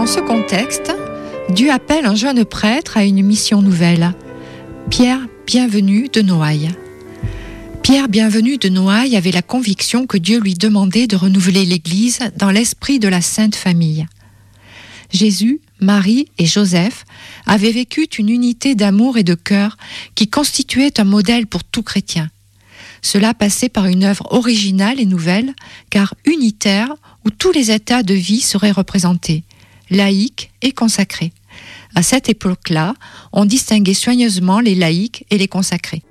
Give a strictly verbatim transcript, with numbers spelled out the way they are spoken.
Dans ce contexte, Dieu appelle un jeune prêtre à une mission nouvelle. Pierre Bienvenu de Noailles. Pierre Bienvenu de Noailles avait la conviction que Dieu lui demandait de renouveler l'Église dans l'esprit de la Sainte Famille. Jésus, Marie et Joseph avaient vécu une unité d'amour et de cœur qui constituait un modèle pour tout chrétien. Cela passait par une œuvre originale et nouvelle, car unitaire, où tous les états de vie seraient représentés, laïques et consacrés. À cette époque-là, on distinguait soigneusement les laïcs et les consacrés.